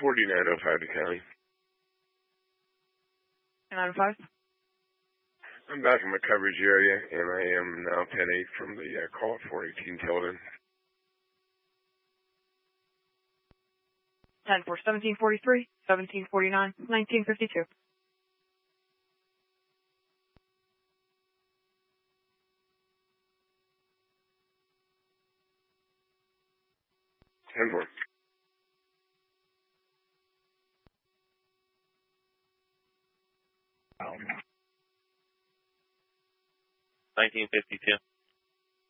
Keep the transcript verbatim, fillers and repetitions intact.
forty-nine oh five to Cali. nine oh five? I'm back in my coverage area, and I am now ten eight from the uh, call at four eighteen Tilden. ten four, seventeen forty-three, seventeen forty-nine, nineteen fifty-two. ten four. nineteen fifty-two.